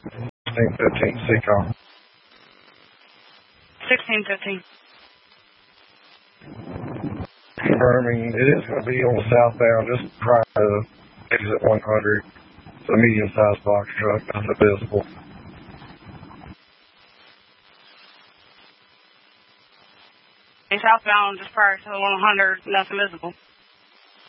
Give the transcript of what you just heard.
1615 Seacom. 1615. Confirming it is going to be on the southbound just prior to exit 100. It's a medium-sized box truck, nothing visible. Southbound just prior to 100, nothing visible.